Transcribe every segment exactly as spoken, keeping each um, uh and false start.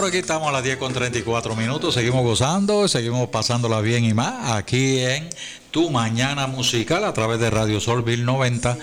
por aquí estamos a las diez con treinta y cuatro minutos. Seguimos gozando, seguimos pasándola bien y más aquí en Tu Mañana Musical a través de Radio Sol mil noventa.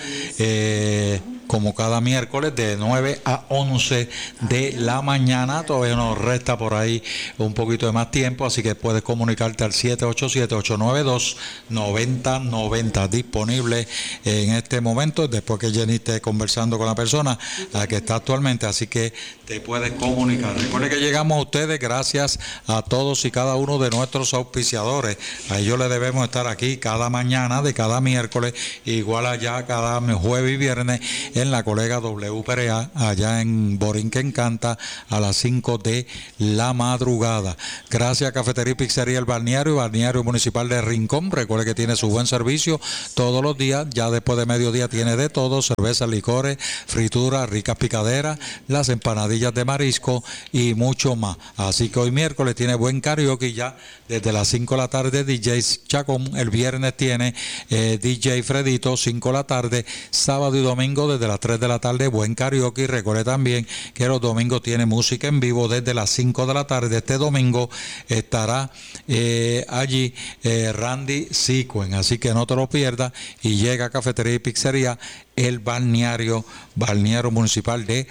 Eh, como cada miércoles de nueve a once de la mañana. Todavía nos resta por ahí un poquito de más tiempo, así que puedes comunicarte al siete ocho siete, ocho nueve dos, nueve cero nueve cero, disponible en este momento, después que Jenny esté conversando con la persona a la que está actualmente, así que te puedes comunicar. Recuerde que llegamos a ustedes gracias a todos y cada uno de nuestros auspiciadores. A ellos le debemos estar aquí cada mañana de cada miércoles, igual allá cada jueves y viernes en la colega W P R A, allá en Borinquen Canta, a las cinco de la madrugada. Gracias a Cafetería y Pizzería El Balneario y Balneario Municipal de Rincón. Recuerde que tiene su buen servicio todos los días, ya después de mediodía tiene de todo: cerveza, licores, frituras, ricas picaderas, las empanadillas de marisco y mucho más. Así que hoy miércoles tiene buen karaoke ya desde las cinco de la tarde, D J Chacón. El viernes tiene eh, D J Fredito, cinco de la tarde. Sábado y domingo desde las tres de la tarde, buen karaoke. Recuerde también que los domingos tiene música en vivo desde las cinco de la tarde. Este domingo estará eh, allí eh, Randy Sequen, así que no te lo pierdas y llega a Cafetería y Pizzería El Balneario, Balneario Municipal de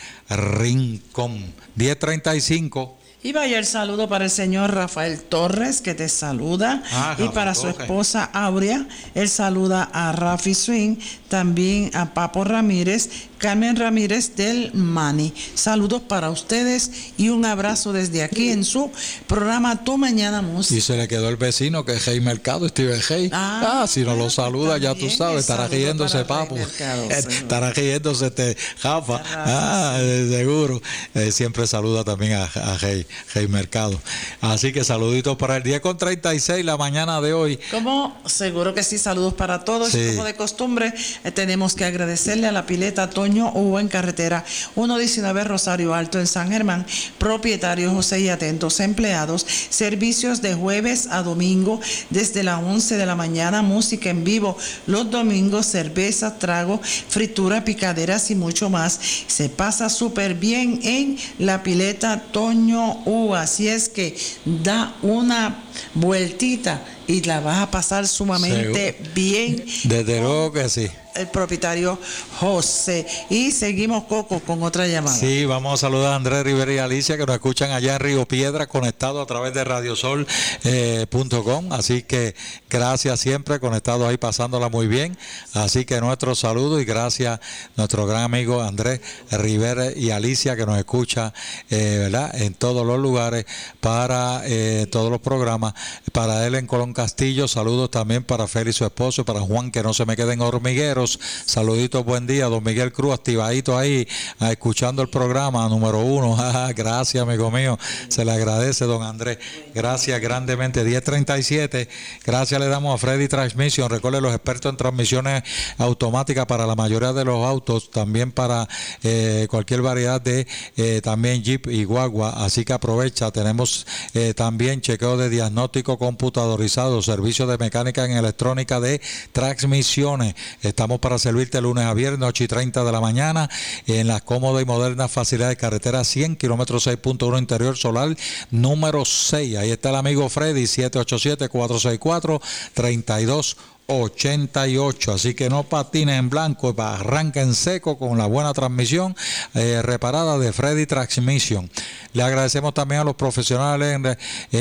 Rincón. diez treinta y cinco. Y vaya el saludo para el señor Rafael Torres, que te saluda. Ah, y para su esposa Aurea, él saluda a Rafi Swing, también a Papo Ramírez, Carmen Ramírez del Mani. Saludos para ustedes y un abrazo desde aquí en su programa Tu Mañana Música. Y se le quedó el vecino, que es Hey Mercado, Steven Hey. Ah, ah si no lo saluda, ya tú sabes, estará riéndose Papo. Mercado, estará riéndose este Jafa. Ah, seguro. Eh, siempre saluda también a, a Hey. Hey Mercado. Así que saluditos para el diez con treinta y seis la mañana de hoy. Como seguro que sí, saludos para todos. Sí. Como de costumbre, eh, tenemos que agradecerle a la pileta Toño Hugo en carretera ciento diecinueve Rosario Alto en San Germán, propietarios José y atentos empleados, servicios de jueves a domingo desde las once de la mañana, música en vivo los domingos, cerveza, trago, fritura, picaderas y mucho más. Se pasa súper bien en la pileta Toño Uh, así es que da una vueltita y la vas a pasar sumamente Seguro. bien. Desde luego que sí. El propietario José. Y seguimos, Coco, con otra llamada. Sí, vamos a saludar a Andrés Rivera y Alicia, que nos escuchan allá en Río Piedra, conectados a través de radiosol punto com. Eh, Así que gracias siempre, conectados ahí, pasándola muy bien. Así que nuestro saludo y gracias a nuestro gran amigo Andrés Rivera y Alicia, que nos escucha, eh, ¿verdad?, en todos los lugares, para eh, todos los programas. Para él en Colón Castillo, saludos también para Félix, su esposo, para Juan, que no se me queden hormigueros. Saluditos, buen día, don Miguel Cruz, activadito ahí, escuchando el programa número uno. Gracias, amigo mío, se le agradece, don Andrés, gracias grandemente. Diez treinta y siete, gracias le damos a Freddy Transmission. Recuerde, los expertos en transmisiones automáticas para la mayoría de los autos, también para eh, cualquier variedad de eh, también Jeep y Guagua, así que aprovecha. Tenemos eh, también chequeo de diagnóstico computadorizado, servicio de mecánica en electrónica de transmisiones. Estamos para servirte lunes a viernes, ocho y treinta de la mañana, en las cómodas y modernas facilidades de carretera cien, kilómetros seis punto uno interior solar, número seis. Ahí está el amigo Freddy, siete ocho siete, cuatro seis cuatro, tres dos ochenta y ocho. Así que no patines en blanco, arranca en seco con la buena transmisión eh, reparada de Freddy Transmission. Le agradecemos también a los profesionales en,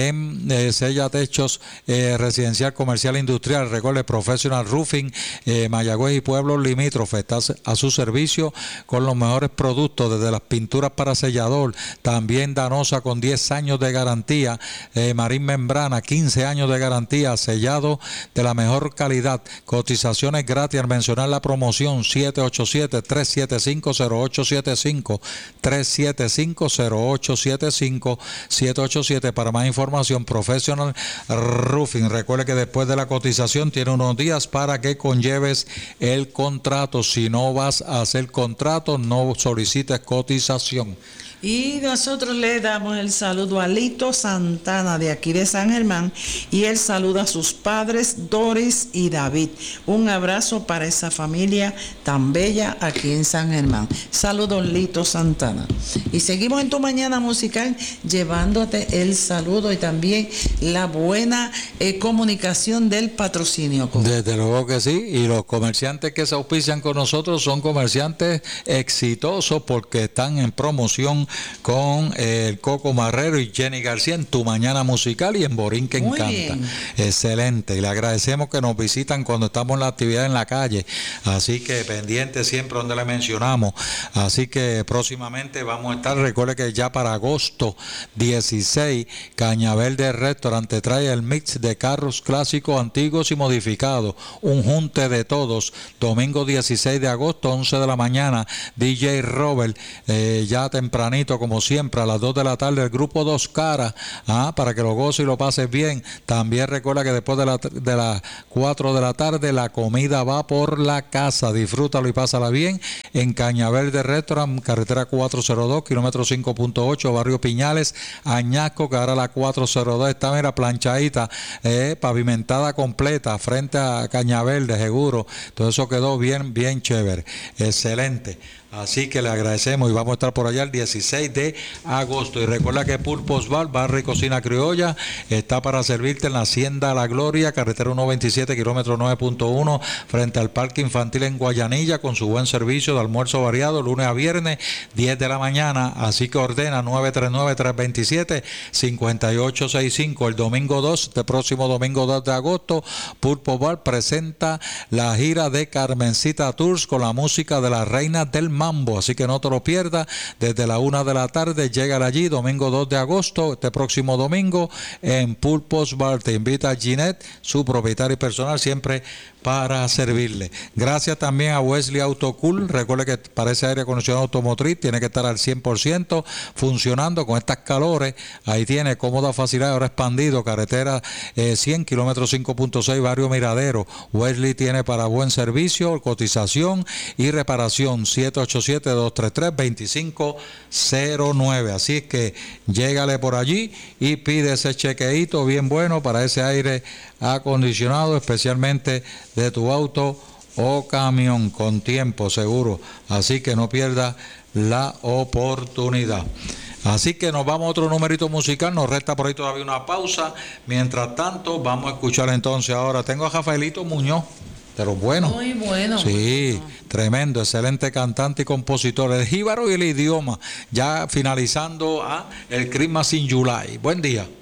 en eh, Sella Techos eh, Residencial, Comercial e Industrial. Recuerde, Professional Roofing, eh, Mayagüez y pueblos limítrofes. Está a su servicio con los mejores productos, desde las pinturas para sellador, también Danosa con diez años de garantía, eh, Marín Membrana, quince años de garantía, sellado de la mejor calidad. Cotizaciones gratis al mencionar la promoción. Siete ocho siete, tres siete cinco, cero ocho siete cinco, tres siete cinco, cero ocho siete cinco, siete ocho siete. Para más información, Professional Roofing. Recuerde que después de la cotización tiene unos días para que conlleves el contrato. Si no vas a hacer contrato, no solicites cotización. Y nosotros le damos el saludo a Lito Santana de aquí de San Germán, y él saluda a sus padres Doris y y David. Un abrazo para esa familia tan bella aquí en San Germán. Saludos, Lito Santana. Y seguimos en tu mañana musical llevándote el saludo y también la buena eh, comunicación del patrocinio. Desde luego que sí, y los comerciantes que se auspician con nosotros son comerciantes exitosos porque están en promoción con eh, el Coco Marrero y Jenny García en Tu Mañana Musical y en Borinquen Muy Canta. bien. Excelente, y le agradecemos que nos visitan cuando estamos en la actividad en la calle, así que pendiente siempre donde le mencionamos, así que próximamente vamos a estar, recuerde que ya para agosto dieciséis, Cañaverde Restaurante trae el mix de carros clásicos, antiguos y modificados, un junte de todos, domingo dieciséis de agosto, once de la mañana, D J Robert, eh, ya tempranito como siempre, a las dos de la tarde, el grupo Dos Caras, ah, para que lo goce y lo pase bien. También recuerda que después de, la, de las cuatro de la tarde, la comida va por la casa, disfrútalo y pásala bien, en Cañaverde Restaurant, carretera cuatrocientos dos, kilómetro cinco punto ocho, barrio Piñales, Añasco, que ahora la cuatrocientos dos está, mira, planchadita, eh, pavimentada completa, frente a Cañaverde, seguro. Todo eso quedó bien, bien chévere. Excelente. Así que le agradecemos y vamos a estar por allá el dieciséis de agosto. Y recuerda que Purpose Bar, Barra y Cocina Criolla, está para servirte en la Hacienda La Gloria, carretera ciento veintisiete, kilómetro nueve punto uno, frente al Parque Infantil en Guayanilla, con su buen servicio de almuerzo variado, lunes a viernes, diez de la mañana. Así que ordena nueve tres nueve, tres dos siete, cinco ocho seis cinco. El domingo dos, este próximo domingo dos de agosto, Purpose Bar presenta la gira de Carmencita Tours con la música de la Reina del Mambo, así que no te lo pierdas. Desde la una de la tarde llega allí, domingo dos de agosto, este próximo domingo, en Purpose Bar. Te invita a Ginette, su propietario personal, siempre para servirle. Gracias también a Wesley Autocool. Recuerde que para ese aire acondicionado automotriz tiene que estar al cien por ciento funcionando con estas calores. Ahí tiene cómoda facilidad, ahora expandido, carretera eh, cien, kilómetro cinco punto seis, barrio Miradero. Wesley tiene para buen servicio, cotización y reparación, siete ocho siete, dos tres tres, dos cinco cero nueve. Así es que llégale por allí y pide ese chequeíto bien bueno para ese aire acondicionado, especialmente de tu auto o camión, con tiempo seguro. Así que no pierda la oportunidad. Así que nos vamos a otro numerito musical, nos resta por ahí todavía una pausa. Mientras tanto, vamos a escuchar entonces ahora. Tengo a Rafaelito Muñoz, de los buenos. Muy bueno. Sí, bueno. Tremendo, excelente cantante y compositor. El jíbaro y el idioma, ya finalizando a el Christmas in July. Buen día.